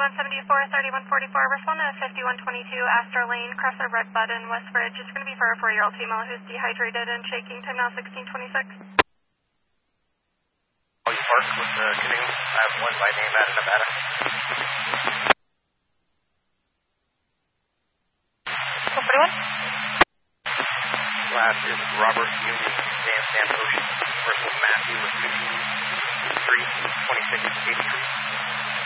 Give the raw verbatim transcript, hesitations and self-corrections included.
one seventy-four, thirty-one forty-four, respond to fifty-one twenty-two Astor Lane, Crosser Red Button, Westbridge. It's going to be for a four-year-old female who's dehydrated and shaking. Time now sixteen twenty-six. Oh, you parked with the canoe. I have one by name out of Nevada. one forty-one. Last is Robert Union, Dan Santos versus Matthew with fifty-three twenty-six eighty-three.